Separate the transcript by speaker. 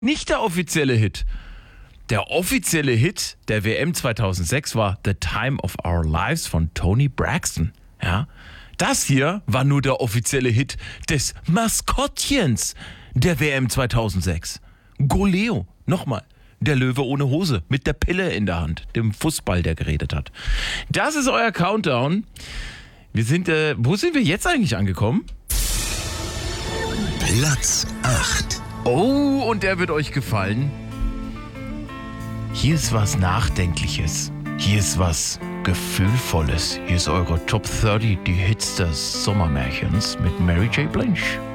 Speaker 1: Nicht der offizielle Hit. Der offizielle Hit der WM 2006 war The Time of Our Lives von Toni Braxton. Ja? Das hier war nur der offizielle Hit des Maskottchens der WM 2006. Goleo, nochmal, der Löwe ohne Hose, mit der Pille in der Hand, dem Fußball, der geredet hat. Das ist euer Countdown. Wir sind, wo sind wir jetzt eigentlich angekommen?
Speaker 2: Platz 8.
Speaker 1: Oh, und der wird euch gefallen. Hier ist was Nachdenkliches. Hier ist was Gefühlvolles. Hier ist eure Top 30, die Hits des Sommermärchens mit Mary J. Blige.